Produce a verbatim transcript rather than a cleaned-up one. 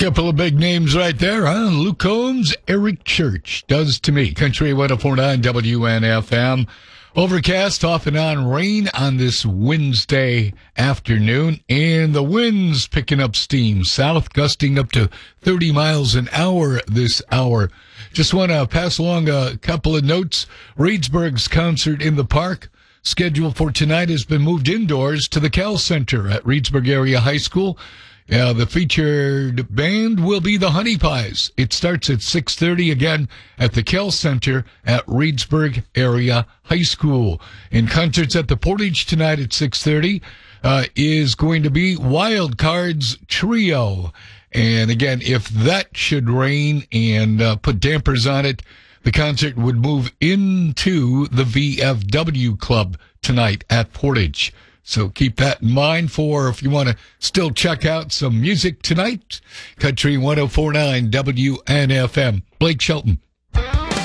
Couple of big names right there, huh? Luke Combs, Eric Church. Does to me. Country one oh four point nine W N F M. Overcast, off and on rain on this Wednesday afternoon, and the winds picking up steam south, gusting up to thirty miles an hour this hour. Just want to pass along a couple of notes. Reedsburg's concert in the park, scheduled for tonight, has been moved indoors to the Cal Center at Reedsburg Area High School. Uh, the featured band will be the Honey Pies. It starts at six thirty again at the Kell Center at Reedsburg Area High School. And concerts at the Portage tonight at six thirty uh, is going to be Wild Cards Trio. And again, if that should rain and uh, put dampers on it, the concert would move into the V F W Club tonight at Portage. So keep that in mind for if you want to still check out some music tonight. Country one oh four point nine W N F M. Blake Shelton.